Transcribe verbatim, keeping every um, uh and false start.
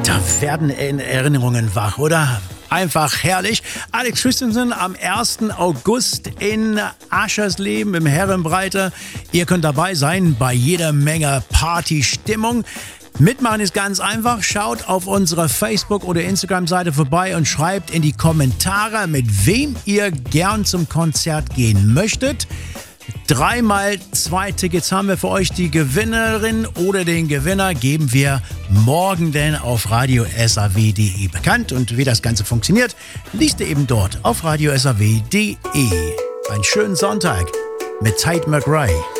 Da werden Erinnerungen wach, oder? Einfach herrlich. Alex Christensen am ersten August in Aschersleben im Herrenbreite. Ihr könnt dabei sein bei jeder Menge Partystimmung. Mitmachen ist ganz einfach. Schaut auf unserer Facebook- oder Instagram-Seite vorbei und schreibt in die Kommentare, mit wem ihr gern zum Konzert gehen möchtet. Dreimal zwei Tickets haben wir für euch. Die Gewinnerin oder den Gewinner geben wir morgen denn auf radio s a w punkt d e bekannt. Und wie das Ganze funktioniert, liest ihr eben dort auf radio s a w punkt d e. Einen schönen Sonntag mit Tate McRae.